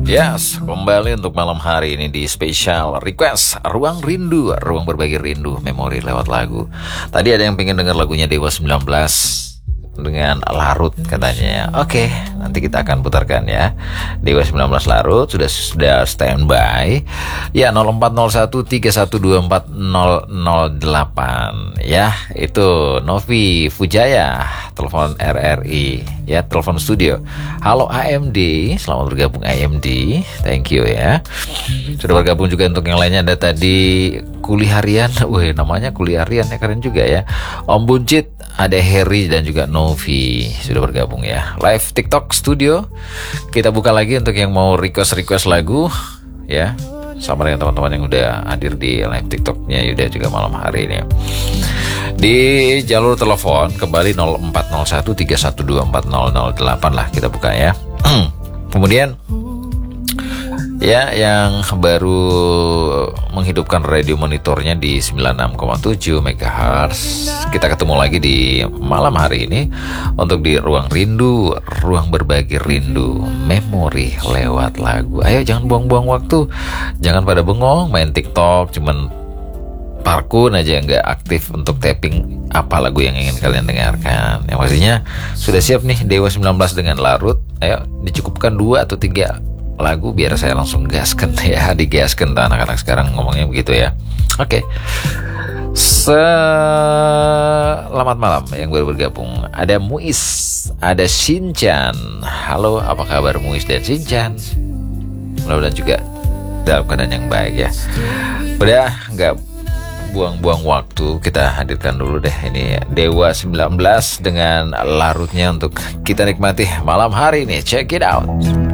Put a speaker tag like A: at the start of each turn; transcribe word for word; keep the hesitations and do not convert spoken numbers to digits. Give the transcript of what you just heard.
A: Yes, kembali untuk malam hari ini di spesial request Ruang Rindu, ruang berbagi rindu, memori lewat lagu. Tadi ada yang pengen dengar lagunya Dewa sembilan belas dengan Larut katanya. Oke, nanti kita akan putarkan ya. Dewa sembilan belas Larut sudah sudah standby. Ya, nol empat nol satu tiga satu dua empat nol nol delapan. Ya, itu Novi Fujaya, telepon R R I ya, telepon studio. Halo A M D, selamat bergabung A M D. Thank you ya. Sudah bergabung juga untuk yang lainnya, ada tadi Kuli Harian. Wih, namanya Kuli Harian ya, keren juga ya. Om Buncit, ada Harry dan juga Novi sudah bergabung ya. Live TikTok studio. Kita buka lagi untuk yang mau request-request lagu ya. Sama dengan teman-teman yang udah hadir di live TikToknya Yuda juga malam hari ini. Di jalur telepon kembali nol empat nol satu tiga satu dua empat nol nol delapan lah kita buka ya. Kemudian ya, yang baru menghidupkan radio monitornya di sembilan puluh enam koma tujuh megahertz, kita ketemu lagi di malam hari ini untuk di Ruang Rindu, ruang berbagi rindu, memori lewat lagu. Ayo jangan buang-buang waktu, jangan pada bengong main TikTok, cuman parkun aja nggak aktif untuk tapping apa lagu yang ingin kalian dengarkan. Yang pastinya sudah siap nih Dewa sembilan belas dengan Larut. Ayo dicukupkan dua atau tiga lagu biar saya langsung gaskan ya, digaskan anak-anak sekarang ngomongnya begitu ya. Oke, selamat malam yang baru bergabung. Ada Muiz, ada Shinchan. Halo, apa kabar Muiz dan Shinchan? Mudah-mudahan juga dalam keadaan yang baik ya. Udah nggak buang-buang waktu, kita hadirkan dulu deh ini Dewa sembilan belas dengan Larutnya untuk kita nikmati malam hari ini. Check it out.